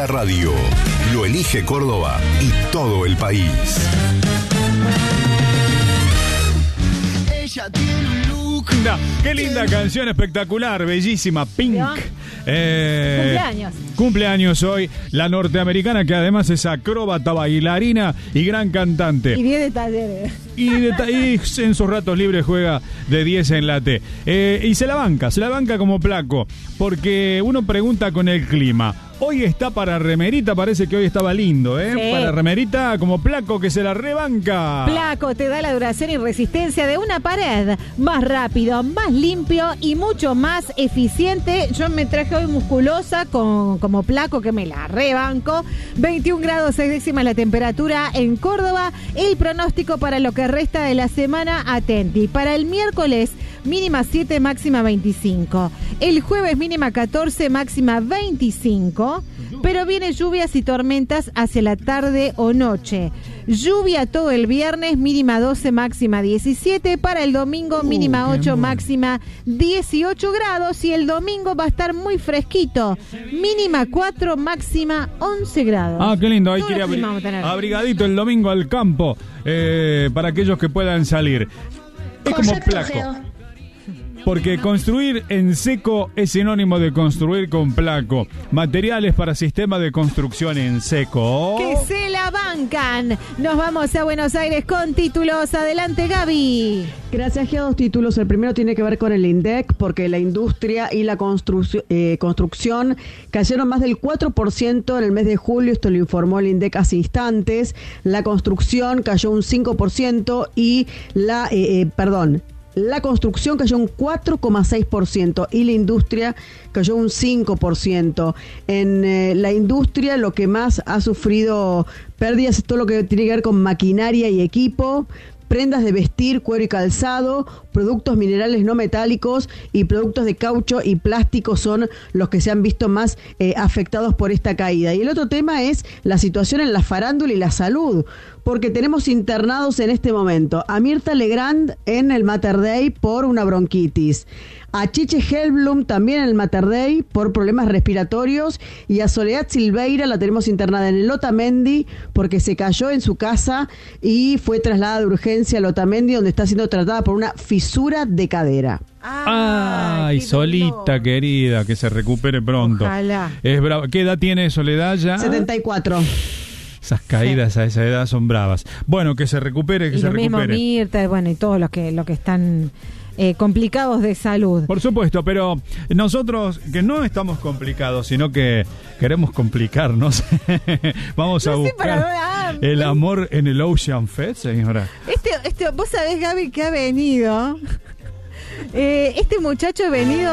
la radio. Lo elige Córdoba y todo el país. Ella tiene un look. Qué linda canción, espectacular, bellísima, Pink. Cumpleaños. Cumpleaños hoy la norteamericana, que además es acróbata, bailarina y gran cantante. Y 10 de talleres. Y en sus ratos libres juega de 10 en la T. Y se la banca como Placo, porque uno pregunta con el clima. Hoy está para remerita, parece que hoy estaba lindo, ¿eh? Sí. Para remerita como Placo, que se la rebanca. Placo te da la duración y resistencia de una pared. Más rápido, más limpio y mucho más eficiente. Yo me traje hoy musculosa como Placo, que me la rebanco. 21 grados 6 décimas la temperatura en Córdoba. El pronóstico para lo que resta de la semana, atenti. Para el miércoles, mínima 7, máxima 25. El jueves, mínima 14, máxima 25. Pero viene lluvias y tormentas hacia la tarde o noche. Lluvia todo el viernes, mínima 12, máxima 17. Para el domingo, mínima 8, máxima 18 grados. Y el domingo va a estar muy fresquito. Mínima 4, máxima 11 grados. Ah, qué lindo. Hay Todo que ir lo que vamos a tener. abrigadito el domingo al campo, para aquellos que puedan salir. Es como Placo. Porque construir en seco es sinónimo de construir con Placo. Materiales para sistemas de construcción en seco. Que se la bancan. Nos vamos a Buenos Aires con títulos. Adelante, Gaby. Gracias, Gia. 2 títulos. El primero tiene que ver con el INDEC, porque la industria y la construcción cayeron más del 4% en el mes de julio. Esto lo informó el INDEC hace instantes. La construcción cayó un 5% y la construcción cayó un 4,6% y la industria cayó un 5%. En la industria lo que más ha sufrido pérdidas es todo lo que tiene que ver con maquinaria y equipo, prendas de vestir, cuero y calzado, productos minerales no metálicos y productos de caucho y plástico son los que se han visto más afectados por esta caída. Y el otro tema es la situación en la farándula y la salud, porque tenemos internados en este momento a Mirta Legrand en el Mater Dei por una bronquitis, a Chiche Helblum también en el Mater Dei por problemas respiratorios, y a Soledad Silveira la tenemos internada en el Otamendi porque se cayó en su casa y fue trasladada de urgencia al Otamendi, donde está siendo tratada por una fisura de cadera. Ay, Solita, querida, que se recupere pronto. Ojalá. Es brava. ¿Qué edad tiene Soledad ya? 74. Esas caídas a esa edad son bravas. Bueno, que se recupere, que y se lo mismo recupere. Mirta, bueno, y todos los que están complicados de salud. Por supuesto, pero nosotros que no estamos complicados, sino que queremos complicarnos, vamos a buscar el amor en el Ocean Fest, señora. Vos sabés, Gaby, que ha venido... este muchacho ha venido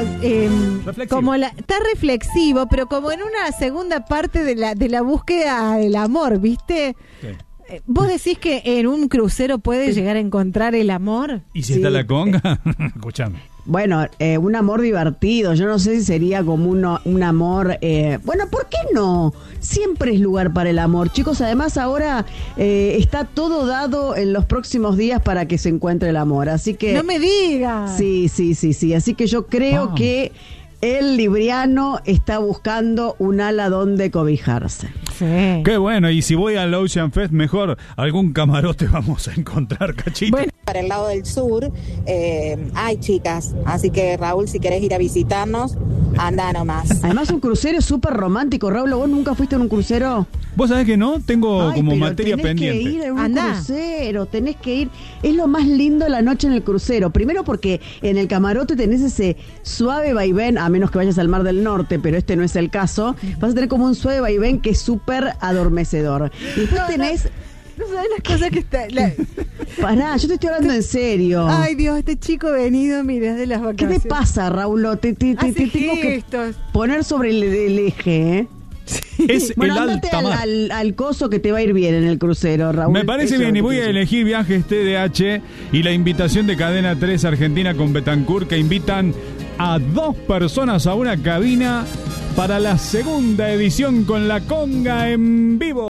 está reflexivo, pero como en una segunda parte de la búsqueda del amor, ¿viste? Sí. ¿Vos decís que en un crucero puede llegar a encontrar el amor? ¿Y si está la conga? Escuchame. Bueno, un amor divertido. Yo no sé si sería como un amor... bueno, ¿por qué no? Siempre es lugar para el amor. Chicos, además ahora está todo dado en los próximos días para que se encuentre el amor. Así que... ¡No me digas! Sí. Así que yo creo que el libriano está buscando un ala donde cobijarse. Sí. Qué bueno, y si voy al Ocean Fest, mejor algún camarote vamos a encontrar, cachito. Bueno. Para el lado del sur hay chicas, así que Raúl, si querés ir a visitarnos, anda nomás. Además un crucero es súper romántico. Raúl, ¿vos nunca fuiste en un crucero? ¿Vos sabés que no? Tengo como pero materia pendiente. Tenés que ir a un Andá. crucero, tenés que ir. Es lo más lindo la noche en el crucero. Primero porque en el camarote tenés ese suave vaivén, a menos que vayas al Mar del Norte, pero este no es el caso. Vas a tener como un suave vaivén que es súper adormecedor. Y después tenés... No sabés las cosas que está... Pará, yo te estoy hablando en serio. Ay, Dios, este chico venido, mira, de las ¿Qué vacaciones. te pasa, Raúl? Te tengo que poner sobre el eje, ¿eh? Es bueno, el andate alta mar. al coso que te va a ir bien en el crucero, Raúl. Me parece bien, y voy a elegir Viajes TDH y la invitación de Cadena 3 Argentina con Betancourt, que invitan a 2 personas a una cabina para la segunda edición con la conga en vivo.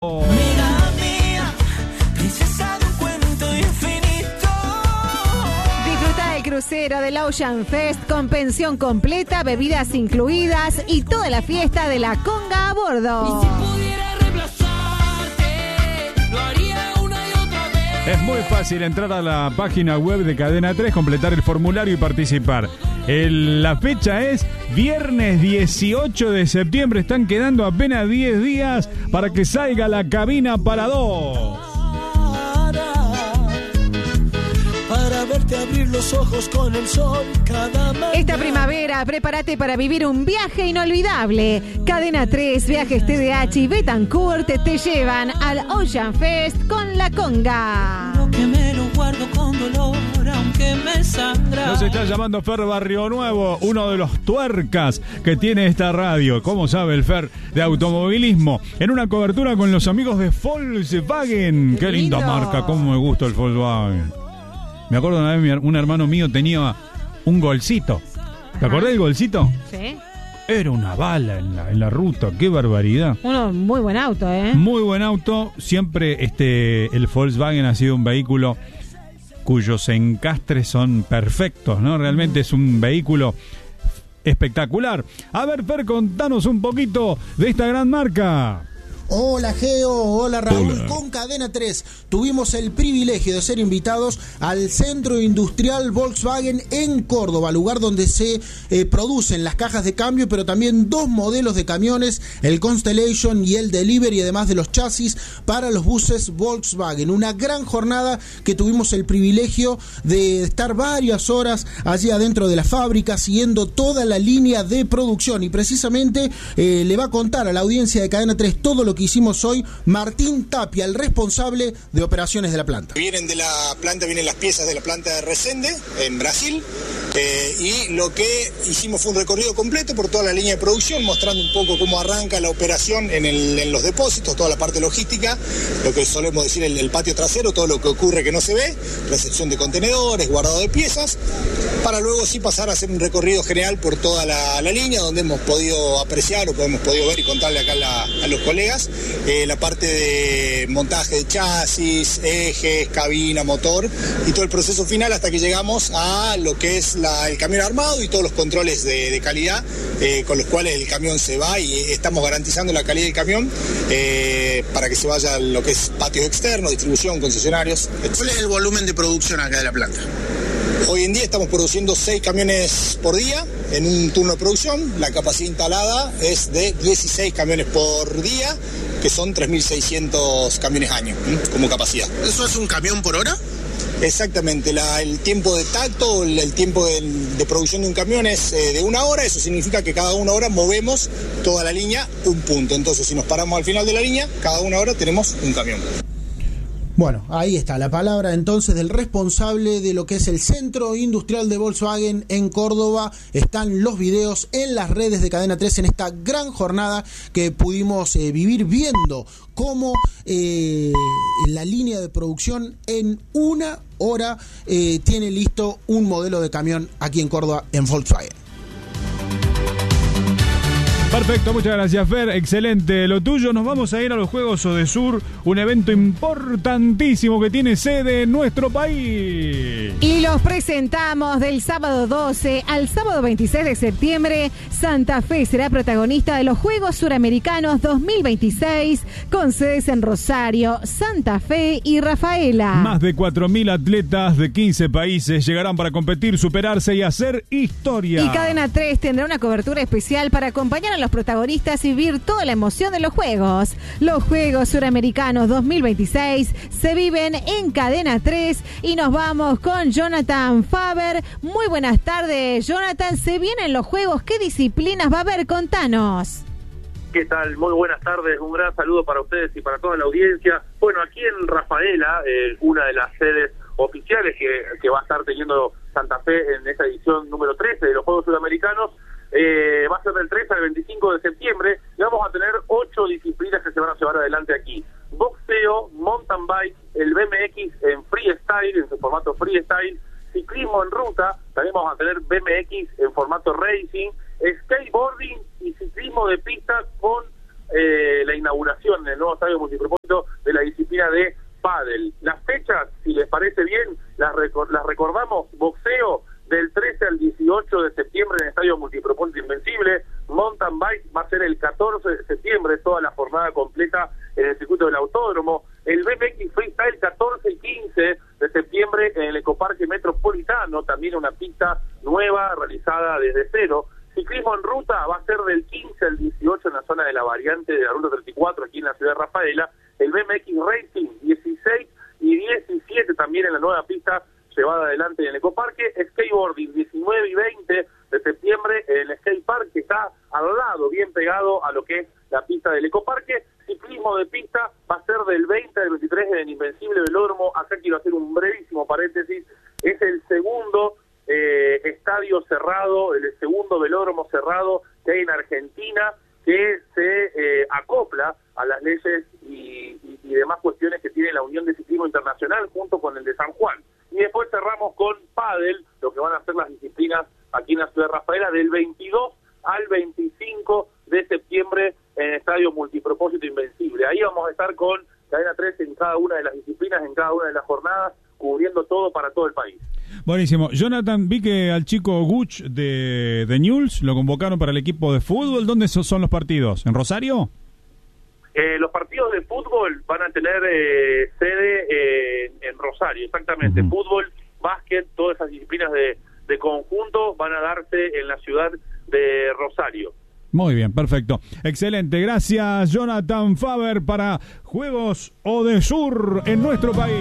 primavera del Ocean Fest con pensión completa, bebidas incluidas y toda la fiesta de la conga a bordo. Y si pudiera reemplazarte, lo haría una y otra vez. Es muy fácil entrar a la página web de Cadena 3, completar el formulario y participar. La fecha es viernes 18 de septiembre. Están quedando apenas 10 días para que salga la cabina para dos. Para verte abrir los ojos con el sol cada mañana. Esta primavera, prepárate para vivir un viaje inolvidable. Cadena 3, Viajes TDH y Betancourt te llevan al Ocean Fest con la conga. Lo que me lo guardo con dolor, aunque me sangra. Nos está llamando Fer Barrio Nuevo, uno de los tuercas que tiene esta radio. ¿Cómo sabe el Fer de automovilismo? En una cobertura con los amigos de Volkswagen. Qué linda marca, cómo me gusta el Volkswagen. Me acuerdo una vez un hermano mío tenía un Golcito. ¿Te acordás del Golcito? Sí. Era una bala en la ruta, qué barbaridad. Muy buen auto, ¿eh? Muy buen auto. Siempre el Volkswagen ha sido un vehículo cuyos encastres son perfectos, ¿no? Realmente es un vehículo espectacular. A ver, Fer, contanos un poquito de esta gran marca. Hola Geo, hola Raúl. Hola. Con Cadena 3 tuvimos el privilegio de ser invitados al Centro Industrial Volkswagen en Córdoba, lugar donde se producen las cajas de cambio, pero también dos modelos de camiones, el Constellation y el Delivery, además de los chasis para los buses Volkswagen. Una gran jornada que tuvimos el privilegio de estar varias horas allí adentro de la fábrica, siguiendo toda la línea de producción, y precisamente le va a contar a la audiencia de Cadena 3 todo lo que hicimos hoy Martín Tapia, el responsable de operaciones de la planta. Vienen de la planta, vienen las piezas de la planta de Resende, en Brasil, y lo que hicimos fue un recorrido completo por toda la línea de producción, mostrando un poco cómo arranca la operación en los depósitos, toda la parte logística, lo que solemos decir el patio trasero, todo lo que ocurre que no se ve, recepción de contenedores, guardado de piezas, para luego sí pasar a hacer un recorrido general por toda la línea, donde hemos podido apreciar o hemos podido ver y contarle acá a los colegas la parte de montaje de chasis, ejes, cabina, motor y todo el proceso final hasta que llegamos a lo que es el camión armado y todos los controles de calidad con los cuales el camión se va, y estamos garantizando la calidad del camión para que se vaya a lo que es patios externos, distribución, concesionarios. ¿Cuál es el volumen de producción acá de la planta? Hoy en día estamos produciendo 6 camiones por día en un turno de producción. La capacidad instalada es de 16 camiones por día, que son 3.600 camiones año como capacidad. ¿Eso es un camión por hora? Exactamente, el tiempo de tacto, el tiempo de producción de un camión es de 1 hora. Eso significa que cada 1 hora movemos toda la línea un punto. Entonces, si nos paramos al final de la línea, cada 1 hora tenemos un camión. Bueno, ahí está la palabra entonces del responsable de lo que es el Centro Industrial de Volkswagen en Córdoba. Están los videos en las redes de Cadena 3 en esta gran jornada que pudimos vivir viendo cómo la línea de producción en 1 hora tiene listo un modelo de camión aquí en Córdoba en Volkswagen. Perfecto, muchas gracias, Fer, excelente lo tuyo. Nos vamos a ir a los Juegos Odesur, un evento importantísimo que tiene sede en nuestro país. Y los presentamos del sábado 12 al sábado 26 de septiembre. Santa Fe será protagonista de los Juegos Suramericanos 2026, con sedes en Rosario, Santa Fe y Rafaela. Más de 4.000 atletas de 15 países llegarán para competir, superarse y hacer historia. Y Cadena 3 tendrá una cobertura especial para acompañar a los protagonistas y vivir toda la emoción de los Juegos. Los Juegos Suramericanos 2026 se viven en Cadena 3 y nos vamos con Jonathan Faber. Muy buenas tardes, Jonathan. Se vienen los Juegos. ¿Qué disciplinas va a haber? Contanos. ¿Qué tal? Muy buenas tardes. Un gran saludo para ustedes y para toda la audiencia. Bueno, aquí en Rafaela, una de las sedes oficiales que va a estar teniendo Santa Fe en esta edición número 13 de los Juegos Sudamericanos, va a ser del 13 al 25 de septiembre y vamos a tener 8 disciplinas que se van a llevar adelante aquí: boxeo, mountain bike, el BMX en freestyle, en su formato freestyle, ciclismo en ruta, también vamos a tener BMX en formato racing, skateboarding y ciclismo de pista con la inauguración del nuevo estadio multipropósito de la disciplina de pádel. Las fechas, si les parece bien, las recordamos: boxeo del 13 al 18 de septiembre en el Estadio Multipropósito Invencible. Mountain Bike va a ser el 14 de septiembre, toda la jornada completa en el circuito del Autódromo. El BMX Freestyle 14 y 15 de septiembre en el Ecoparque Metropolitano, también una pista nueva realizada desde cero. Ciclismo en ruta va a ser del 15 al 18 en la zona de la variante de la Ruta 34 aquí en la ciudad de Rafaela. El BMX Racing 16 y 17 también en la nueva pista llevada adelante en el Ecoparque. Skateboarding 19 y 20 de septiembre en el Skatepark, que está al lado, bien pegado a lo que es la pista del Ecoparque. Ciclismo de pista va a ser del 20 al 23 en el Invencible Velódromo. Acá quiero hacer un brevísimo paréntesis. Es el segundo estadio cerrado, el segundo velódromo cerrado que hay en Argentina, que se acopla a las leyes y demás cuestiones que tiene la Unión de Ciclismo Internacional junto con el de San Juan. Y después cerramos con pádel, lo que van a ser las disciplinas aquí en la ciudad de Rafaela, del 22 al 25 de septiembre en el Estadio Multipropósito Invencible. Ahí vamos a estar con Cadena 3 en cada una de las disciplinas, en cada una de las jornadas, cubriendo todo para todo el país. Buenísimo. Jonathan, vi que al chico Guch de Newell's lo convocaron para el equipo de fútbol. ¿Dónde son los partidos? ¿En Rosario? Los partidos de fútbol van a tener sede en Rosario, exactamente. Fútbol, básquet, todas esas disciplinas de conjunto van a darse en la ciudad de Rosario. Muy bien, perfecto. Excelente. Gracias, Jonathan Faber, para Juegos Odesur en nuestro país.